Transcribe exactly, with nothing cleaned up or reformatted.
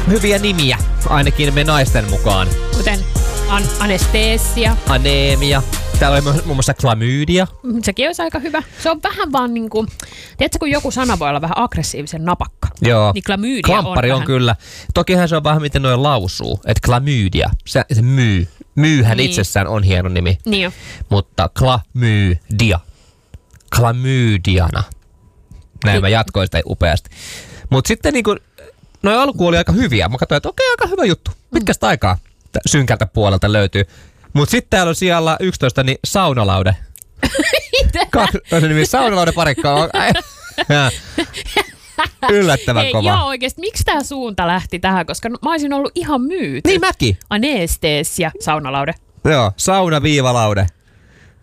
hyviä nimiä, ainakin me naisten mukaan. Kuten an- anesteesia. Aneemia. Täällä oli muun muassa klamydia. Sekin olisi aika hyvä. Se on vähän vaan niinku, tiedätkö kun joku sana voi olla vähän aggressiivisen napakka? Joo. Niin klamydia Klamppari on, on vähän. kyllä. Tokihan se on vähän miten noin lausuu. Että klamydia, se, se myy. Myyhän Niin. itsessään on hieno nimi. Niin jo. Mutta klamydia. Klamydiana. Näin mä jatkoin sitä upeasti. Mutta sitten niinku, noi alku oli aika hyviä. Mä katsoin, että okei, aika hyvä juttu. Pitkästä aikaa t- synkältä puolelta löytyy. Mutta sitten täällä on siellä yksitoista, niin saunalaude. Kaksi nimi saunalaude parikka on. Yllättävän Hei, kova. joo oikeesti, miksi tää suunta lähti tähän? Koska mä olisin ollut ihan myyty. Niin mäkin. Anesteesia, saunalaude. Joo, sauna-viivalaude.